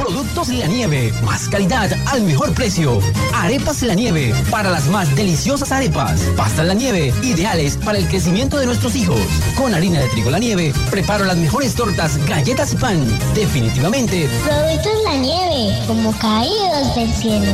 Productos La Nieve, más calidad al mejor precio. Arepas La Nieve, para las más deliciosas arepas. Pastas La Nieve, ideales para el crecimiento de nuestros hijos. Con harina de trigo La Nieve, preparo las mejores tortas, galletas y pan. Definitivamente. Productos La Nieve, como caídos del cielo.